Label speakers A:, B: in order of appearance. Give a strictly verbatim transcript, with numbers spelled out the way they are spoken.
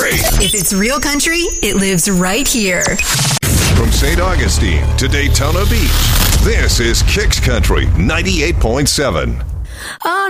A: country.
B: If it's real country, it lives right here.
A: From Saint Augustine to Daytona Beach, this is Kicks Country ninety-eight point seven.
B: Oh,